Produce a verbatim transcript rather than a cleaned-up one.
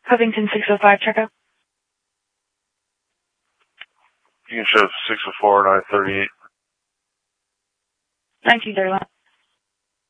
Covington six oh five, checkup. You can show six oh four, nine thirty-eight. nineteen thirty-one.